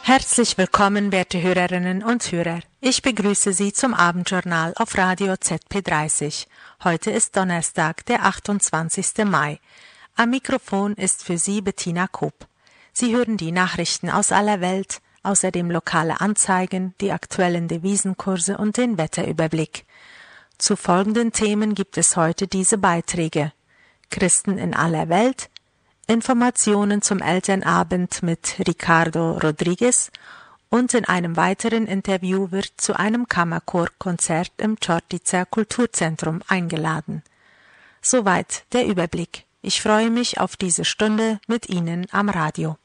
Herzlich willkommen, werte Hörerinnen und Hörer. Ich begrüße Sie zum Abendjournal auf Radio ZP30. Heute ist Donnerstag, der 28. Mai. Am Mikrofon ist für Sie Bettina Koop. Sie hören die Nachrichten aus aller Welt, außerdem lokale Anzeigen, die aktuellen Devisenkurse und den Wetterüberblick. Zu folgenden Themen gibt es heute diese Beiträge: Christen in aller Welt, Informationen zum Elternabend mit Ricardo Rodriguez und in einem weiteren Interview wird zu einem Kammerchorkonzert im Čortica Kulturzentrum eingeladen. Soweit der Überblick. Ich freue mich auf diese Stunde mit Ihnen am Radio.